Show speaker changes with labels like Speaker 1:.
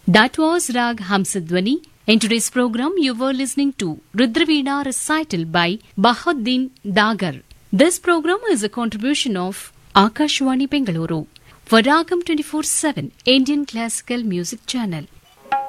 Speaker 1: That was Rag Hamsadwani. In today's program, you were listening to Rudraveena recital by Bahuddin Dagar. This program is a contribution of Akashwani Bengaluru for Ragam 24/7 Indian Classical Music Channel.